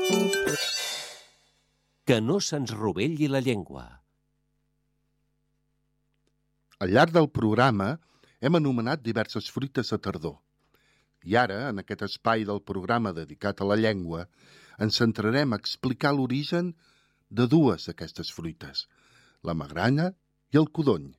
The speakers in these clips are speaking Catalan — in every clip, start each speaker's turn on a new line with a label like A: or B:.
A: Que no se'ns rovelli la llengua.
B: Al llarg del programa hem anomenat diverses fruites de tardor. I ara, en aquest espai del programa dedicat a la llengua, ens centrarem a explicar l'origen de dues d'aquestes fruites, la magrana i el codony.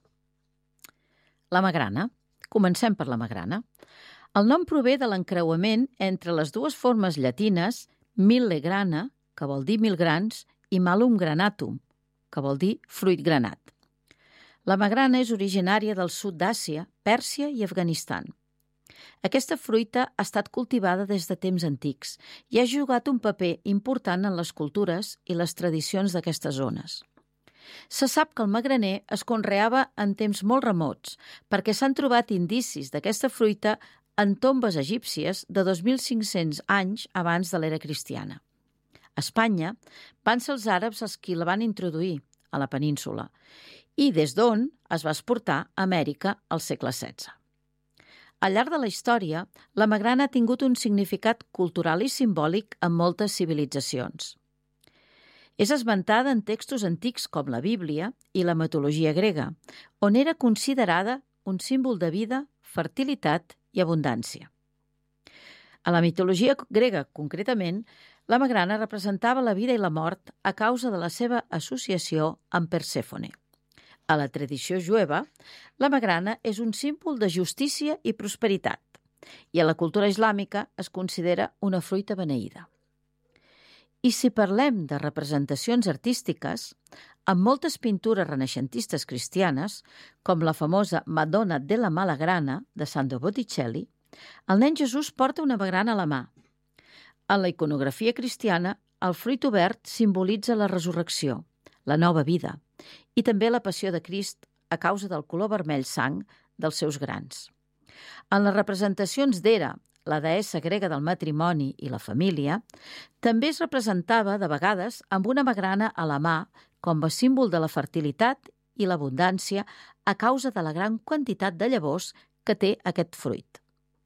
C: La magrana. Comencem per la magrana. El nom prové de l'encreuament entre les dues formes llatines mille grana, que vol dir 1000 grans, i malum granatum, que vol dir fruit granat. La magrana és originària del sud d'Àsia, Pèrsia i Afganistan. Aquesta fruita ha estat cultivada des de temps antics i ha jugat un paper important en les cultures i les tradicions d'aquestes zones. Se sap que el magraner es conreava en temps molt remots perquè s'han trobat indicis d'aquesta fruita en tombes egípcies de 2.500 anys abans de l'era cristiana. A Espanya van ser els àrabs els qui la van introduir a la península i des d'on es va exportar a Amèrica al segle XVI. Al llarg de la història, la magrana ha tingut un significat cultural i simbòlic en moltes civilitzacions. És esmentada en textos antics com la Bíblia i la mitologia grega, on era considerada un símbol de vida, fertilitat i abundància. A la mitologia grega, concretament, la magrana representava la vida i la mort a causa de la seva associació amb Persèfone. A la tradició jueva, la magrana és un símbol de justícia i prosperitat, i a la cultura islàmica es considera una fruita beneïda. I si parlem de representacions artístiques, amb moltes pintures renaixentistes cristianes, com la famosa Madonna della Malagrana de Sandro Botticelli, el nen Jesús porta una magrana a la mà. En la iconografia cristiana, el fruit obert simbolitza la resurrecció, la nova vida, i també la passió de Crist a causa del color vermell sang dels seus grans. En les representacions d'Hera, la deessa grega del matrimoni i la família, també es representava de vegades amb una magrana a la mà com a símbol de la fertilitat i l'abundància a causa de la gran quantitat de llavors que té aquest fruit.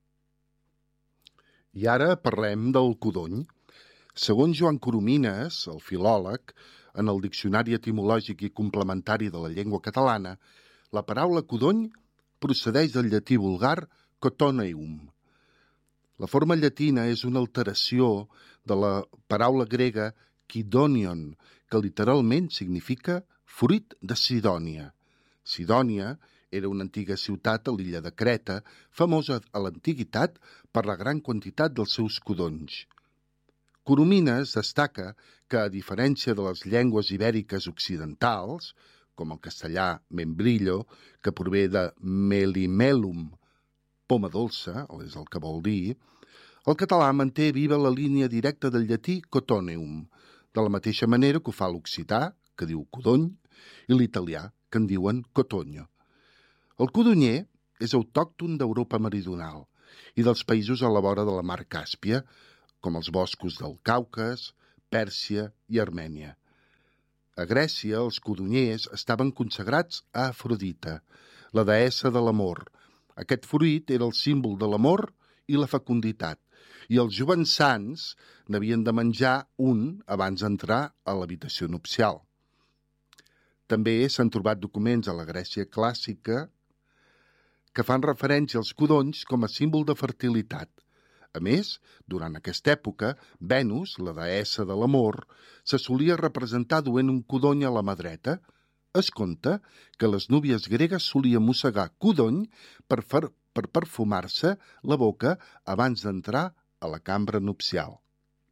B: I ara parlem del codony. Segons Joan Coromines, el filòleg, en el Diccionari Etimològic i Complementari de la Llengua Catalana, la paraula codony procedeix del llatí vulgar cotoneum. La forma llatina és una alteració de la paraula grega kidonion, que literalment significa fruit de Sidònia. Sidònia era una antiga ciutat a l'illa de Creta, famosa a l'antiguitat per la gran quantitat dels seus codonys. Coromines destaca que, a diferència de les llengües ibèriques occidentals, com el castellà membrillo, que prové de melimelum, poma dolça, és el que vol dir, el català manté viva la línia directa del llatí cotoneum, de la mateixa manera que ho fa l'occità, que diu codony, i l'italià, que en diuen cotonyo. El codonyer és autòcton d'Europa meridional i dels països a la vora de la mar Càspia, com els boscos del Caucas, Pèrsia i Armènia. A Grècia, els codonyers estaven consagrats a Afrodita, la deessa de l'amor. Aquest fruit era el símbol de l'amor i la fecunditat, i els jovens sants n'havien de menjar un abans d'entrar a l'habitació nupcial. També s'han trobat documents a la Grècia clàssica que fan referència als codonys com a símbol de fertilitat. A més, durant aquesta època, Venus, la deessa de l'amor, se solia representar duent un codony a la mà dreta. Es conta que les núvies gregues solien mossegar codony per perfumar-se la boca abans d'entrar a la cambra nupcial.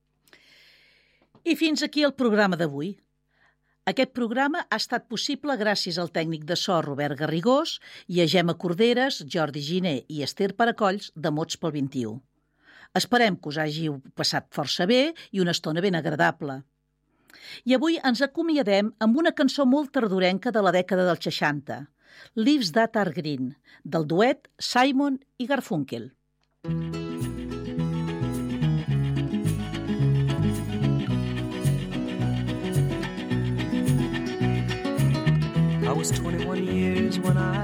D: I fins aquí el programa d'avui. Aquest programa ha estat possible gràcies al tècnic de so Robert Garrigós i a Gemma Corderes, Jordi Giner i Esther Paracolls de Mots pel 21. Esperem que us hàgiu passat força bé i una estona ben agradable. I avui ens acomiadem amb una cançó molt tardorenca de la dècada dels 60, Leaves That Are Green, del duet Simon i Garfunkel.
E: I was 21 years when I